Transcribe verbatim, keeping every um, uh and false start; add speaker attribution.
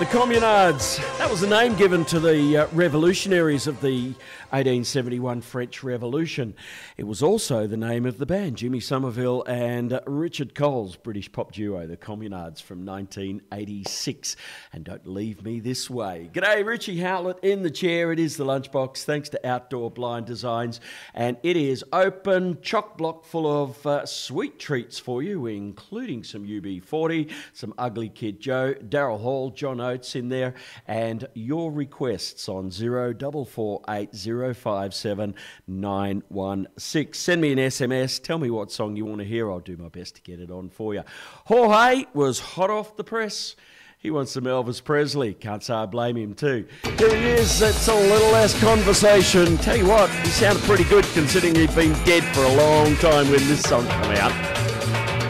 Speaker 1: The Communards. That was the name given to the uh, revolutionaries of the eighteen seventy-one French Revolution. It was also the name of the band, Jimmy Somerville and uh, Richard Cole's British pop duo, the Communards, from nineteen eighty-six. And Don't Leave Me This Way. G'day, Richie Howlett in the chair. It is the Lunchbox, thanks to Outdoor Blind Designs. And it is open, chock block full of uh, sweet treats for you, including some U B forty, some Ugly Kid Joe, Daryl Hall, John Oates in there, and your requests on zero four four eight zero five seven nine one six. Send me an S M S, tell me what song you want to hear. I'll do my best to get it on for you. Jorge was hot off the press. He wants some Elvis Presley. Can't say I blame him too. Here he is. It's a little less conversation. Tell you what, he sounded pretty good considering he'd been dead for a long time when this song came out.